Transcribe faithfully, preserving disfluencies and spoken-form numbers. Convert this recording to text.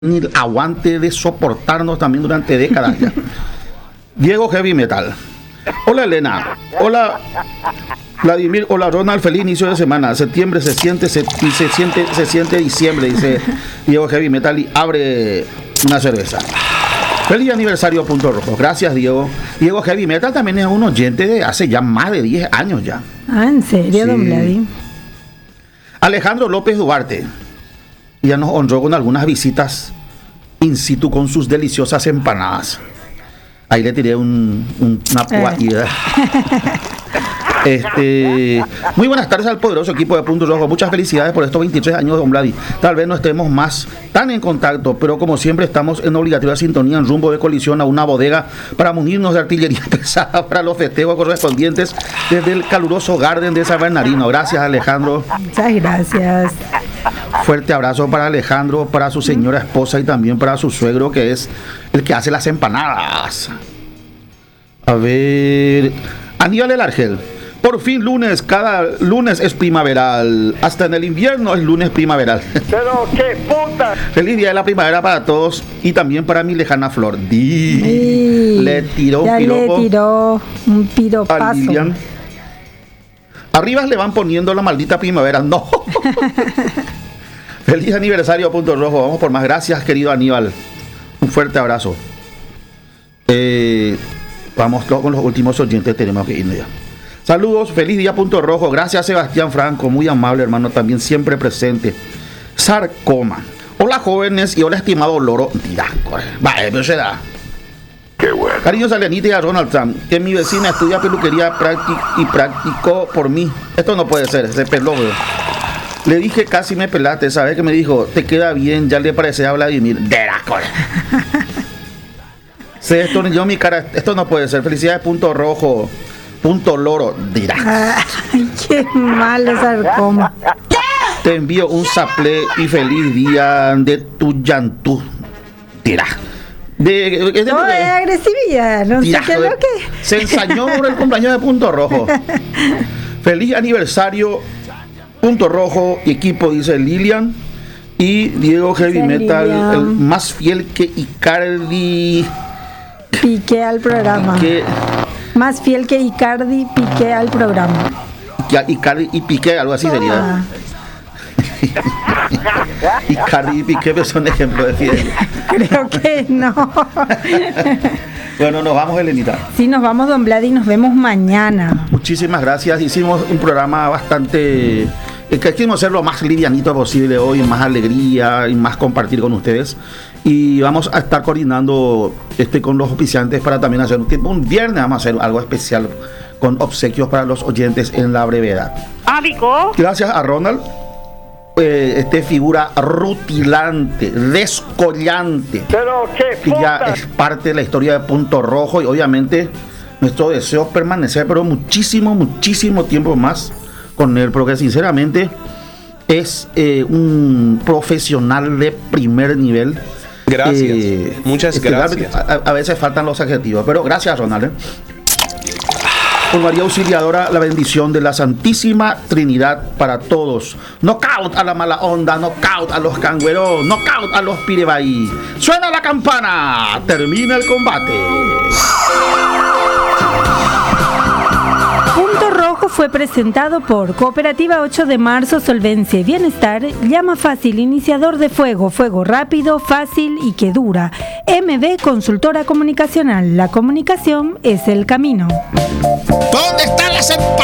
el aguante de soportarnos también durante décadas ya. Diego Heavy Metal. Hola Elena. Hola Vladimir. Hola Ronald. Feliz inicio de semana. Septiembre se siente se, y se siente se siente diciembre, dice Diego Heavy Metal y abre una cerveza. Feliz aniversario Punto Rojo. Gracias Diego. Diego Heavy Metal también es un oyente de hace ya más de diez años ya. Ah, ¿en serio, sí. Don Vladi? Alejandro López Duarte ya nos honró con algunas visitas in situ con sus deliciosas empanadas. Ahí le tiré un, un, una puadilla. Este, muy buenas tardes al poderoso equipo de Punto Rojo. Muchas felicidades por estos veintitrés años, don Vladi. Tal vez no estemos más tan en contacto, pero como siempre estamos en obligatoria sintonía en rumbo de colisión a una bodega para munirnos de artillería pesada para los festejos correspondientes desde el caluroso Garden de San Bernardino. Gracias, Alejandro. Muchas gracias. Fuerte abrazo para Alejandro, para su señora esposa y también para su suegro, que es el que hace las empanadas. A ver, Aníbal El Argel. Por fin lunes, cada lunes es primaveral. Hasta en el invierno es lunes primaveral. Pero qué puta. Feliz día de la primavera para todos y también para mi lejana Flor. Di. Sí, le tiró ya un piropo. Le tiró un piropazo. A Lilian. Arriba le van poniendo la maldita primavera. No. Feliz aniversario Punto Rojo. Vamos por más. Gracias, querido Aníbal. Un fuerte abrazo. Eh, vamos con los últimos oyentes. Tenemos que irnos ya. Saludos, feliz día Punto Rojo. Gracias Sebastián Franco, muy amable hermano, también siempre presente. Sarcoma. Hola jóvenes y hola estimado Loro. Tira, vale, pero se da. Qué bueno. Cariños a Lenita y a Ronald Trump, que mi vecina estudia peluquería y practicó por mí. Esto no puede ser, se peló. Le dije casi me pelaste, ¿sabes qué me dijo? Te queda bien, ya le parece a Vladimir. De la cola. Se destornilló mi cara, esto no puede ser. Felicidades Punto Rojo. Punto Loro, dirá. Ay, qué malo Sarcoma. Te envío un saplé y feliz día de tu llantú. Dirá. De, de, de, no, de, es agresividad, no dirá, sé qué es lo que. Se ensañó por el cumpleaños de Punto Rojo. Feliz aniversario, Punto Rojo, equipo, dice Lilian. Y Diego Heavy Sí, Metal, Lilian. el más fiel que Icardi. Piqué al programa. Que, Más fiel que Icardi, Piqué al programa. Icardi y Piqué, algo así sería. Ah. Icardi y Piqué son ejemplos de fidelidad. Creo que no. Bueno, nos vamos, Elenita. Sí, nos vamos, don Vlad, y nos vemos mañana. Muchísimas gracias. Hicimos un programa bastante... Eh, que quisimos hacer lo más livianito posible hoy, más alegría y más compartir con ustedes. Y vamos a estar coordinando este con los auspiciantes para también hacer un tiempo. Un viernes vamos a hacer algo especial con obsequios para los oyentes en la brevedad. Ah, Vico. Gracias a Ronald. Eh, este figura rutilante, descollante, Pero qué que ya puta. es parte de la historia de Punto Rojo y obviamente nuestro deseo es permanecer pero muchísimo, muchísimo tiempo más con él, porque sinceramente es eh, un profesional de primer nivel. Gracias, Eh, muchas este, gracias. A, a veces faltan los adjetivos, pero gracias Ronald. ¿eh? Por María Auxiliadora, la bendición de la Santísima Trinidad para todos. Knockout a la mala onda, knockout a los cangüeros, knockout a los pirebaí. Suena la campana, termina el combate. Punto Rojo fue presentado por Cooperativa ocho de marzo, Solvencia y Bienestar, Llama Fácil, iniciador de fuego, fuego rápido, fácil y que dura. M B Consultora Comunicacional, la comunicación es el camino. ¿Dónde están las empanadas?